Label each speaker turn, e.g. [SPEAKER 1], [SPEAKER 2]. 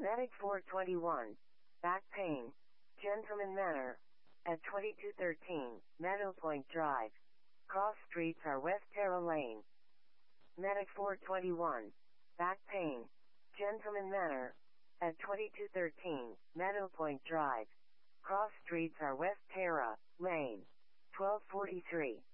[SPEAKER 1] Medic 421. Back pain. Gentleman Manor. At 2213, Meadow Point Drive. Cross streets are West Terra Lane. Medic 421. Back pain. Gentleman Manor. At 2213, Meadow Point Drive. Cross streets are West Terra Lane. 1243.